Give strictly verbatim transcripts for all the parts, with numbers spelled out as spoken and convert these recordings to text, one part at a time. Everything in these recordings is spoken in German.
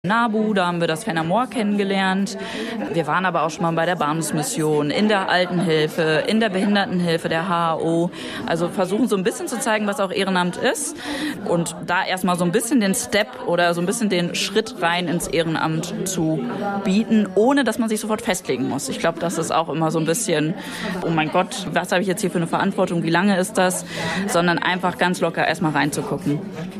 Nabu, da haben wir das Fenamor kennengelernt. Wir waren aber auch schon mal bei der Barmsmission, in der Altenhilfe, in der Behindertenhilfe, der H A O. Also versuchen so ein bisschen zu zeigen, was auch Ehrenamt ist. Und da erstmal so ein bisschen den Step oder so ein bisschen den Schritt rein ins Ehrenamt zu bieten, ohne dass man sich sofort festlegen muss. Ich glaube, das ist auch immer so ein bisschen, oh mein Gott, was habe ich jetzt hier für eine Verantwortung, wie lange ist das? Sondern einfach ganz locker erstmal reinzugucken.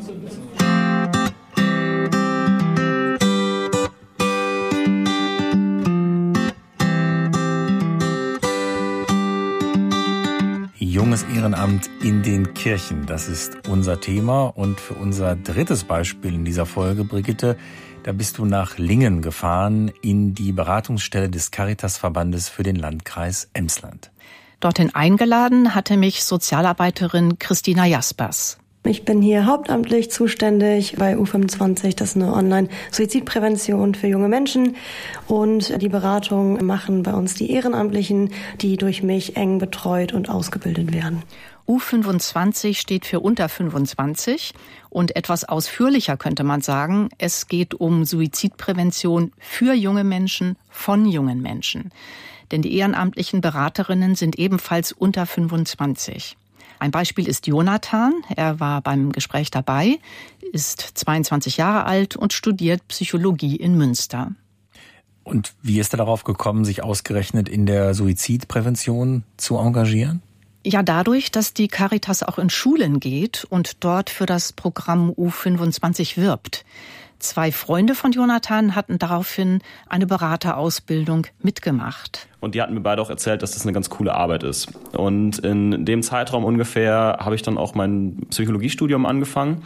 Junges Ehrenamt in den Kirchen, das ist unser Thema. Und für unser drittes Beispiel in dieser Folge, Brigitte, da bist du nach Lingen gefahren in die Beratungsstelle des Caritasverbandes für den Landkreis Emsland. Dorthin eingeladen hatte mich Sozialarbeiterin Christina Jaspers. Ich bin hier hauptamtlich zuständig bei U fünfundzwanzig, das ist eine Online-Suizidprävention für junge Menschen. Und die Beratung machen bei uns die Ehrenamtlichen, die durch mich eng betreut und ausgebildet werden. U fünfundzwanzig steht für unter fünfundzwanzig und etwas ausführlicher könnte man sagen, es geht um Suizidprävention für junge Menschen, von jungen Menschen. Denn die ehrenamtlichen Beraterinnen sind ebenfalls unter fünfundzwanzig. Ein Beispiel ist Jonathan. Er war beim Gespräch dabei, ist zweiundzwanzig Jahre alt und studiert Psychologie in Münster. Und wie ist er darauf gekommen, sich ausgerechnet in der Suizidprävention zu engagieren? Ja, dadurch, dass die Caritas auch in Schulen geht und dort für das Programm U fünfundzwanzig wirbt. Zwei Freunde von Jonathan hatten daraufhin eine Beraterausbildung mitgemacht. Und die hatten mir beide auch erzählt, dass das eine ganz coole Arbeit ist. Und in dem Zeitraum ungefähr habe ich dann auch mein Psychologiestudium angefangen.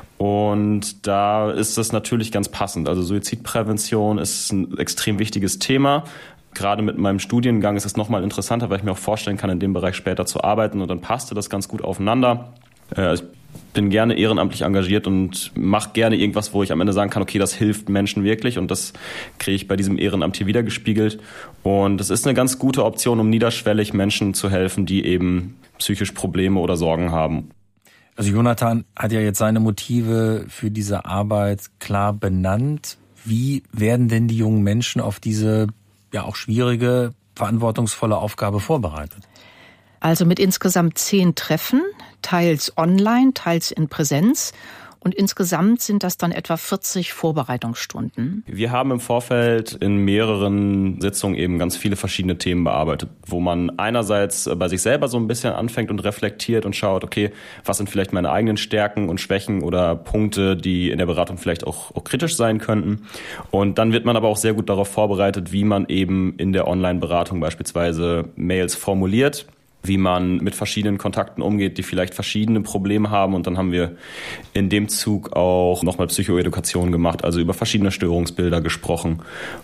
Und da ist das natürlich ganz passend. Also Suizidprävention ist ein extrem wichtiges Thema. Gerade mit meinem Studiengang ist es nochmal interessanter, weil ich mir auch vorstellen kann, in dem Bereich später zu arbeiten. Und dann passte das ganz gut aufeinander. Ich bin gerne ehrenamtlich engagiert und mache gerne irgendwas, wo ich am Ende sagen kann, okay, das hilft Menschen wirklich, und das kriege ich bei diesem Ehrenamt hier wiedergespiegelt. Und es ist eine ganz gute Option, um niederschwellig Menschen zu helfen, die eben psychisch Probleme oder Sorgen haben. Also Jonathan hat ja jetzt seine Motive für diese Arbeit klar benannt. Wie werden denn die jungen Menschen auf diese ja auch schwierige, verantwortungsvolle Aufgabe vorbereitet? Also mit insgesamt zehn Treffen, teils online, teils in Präsenz. Und insgesamt sind das dann etwa vierzig Vorbereitungsstunden. Wir haben im Vorfeld in mehreren Sitzungen eben ganz viele verschiedene Themen bearbeitet, wo man einerseits bei sich selber so ein bisschen anfängt und reflektiert und schaut, okay, was sind vielleicht meine eigenen Stärken und Schwächen oder Punkte, die in der Beratung vielleicht auch, auch kritisch sein könnten. Und dann wird man aber auch sehr gut darauf vorbereitet, wie man eben in der Online-Beratung beispielsweise Mails formuliert, wie man mit verschiedenen Kontakten umgeht, die vielleicht verschiedene Probleme haben. Und dann haben wir in dem Zug auch nochmal Psychoedukation gemacht, also über verschiedene Störungsbilder gesprochen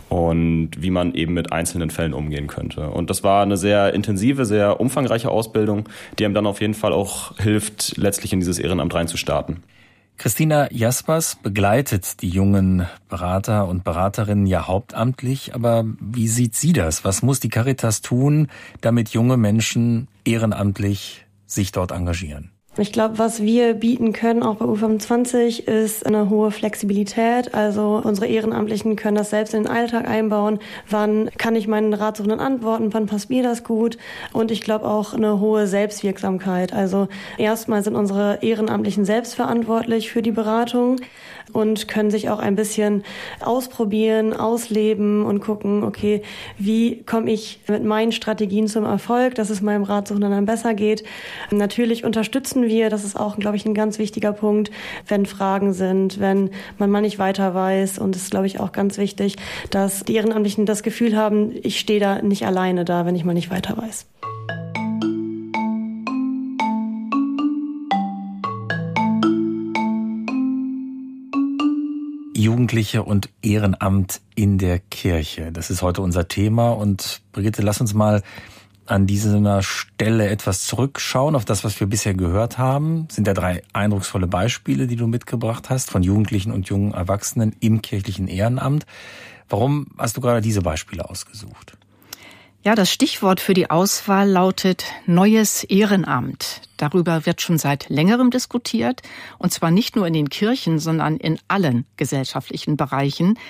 und wie man eben mit einzelnen Fällen umgehen könnte. Und das war eine sehr intensive, sehr umfangreiche Ausbildung, die einem dann auf jeden Fall auch hilft, letztlich in dieses Ehrenamt reinzustarten. Christina Jaspers begleitet die jungen Berater und Beraterinnen ja hauptamtlich, aber wie sieht sie das? Was muss die Caritas tun, damit junge Menschen ehrenamtlich sich dort engagieren? Ich glaube, was wir bieten können, auch bei U fünfundzwanzig, ist eine hohe Flexibilität. Also unsere Ehrenamtlichen können das selbst in den Alltag einbauen. Wann kann ich meinen Ratsuchenden antworten? Wann passt mir das gut? Und ich glaube auch eine hohe Selbstwirksamkeit. Also erstmal sind unsere Ehrenamtlichen selbstverantwortlich für die Beratung und können sich auch ein bisschen ausprobieren, ausleben und gucken, okay, wie komme ich mit meinen Strategien zum Erfolg, dass es meinem Ratsuchenden dann besser geht. Natürlich unterstützen wir, das ist auch, glaube ich, ein ganz wichtiger Punkt, wenn Fragen sind, wenn man mal nicht weiter weiß. Und es ist, glaube ich, auch ganz wichtig, dass die Ehrenamtlichen das Gefühl haben, ich stehe da nicht alleine da, wenn ich mal nicht weiter weiß. Jugendliche und Ehrenamt in der Kirche. Das ist heute unser Thema. Und Brigitte, lass uns mal an dieser Stelle etwas zurückschauen auf das, was wir bisher gehört haben. Das sind ja drei eindrucksvolle Beispiele, die du mitgebracht hast, von Jugendlichen und jungen Erwachsenen im kirchlichen Ehrenamt. Warum hast du gerade diese Beispiele ausgesucht? Ja, das Stichwort für die Auswahl lautet neues Ehrenamt. Darüber wird schon seit längerem diskutiert, und zwar nicht nur in den Kirchen, sondern in allen gesellschaftlichen Bereichen.